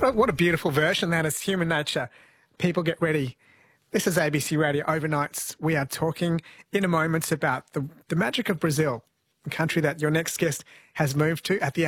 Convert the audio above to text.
What a beautiful version that is. Human Nature. People get ready. This is ABC Radio Overnights. We are talking in a moment about the magic of Brazil, a country that your next guest has moved to at the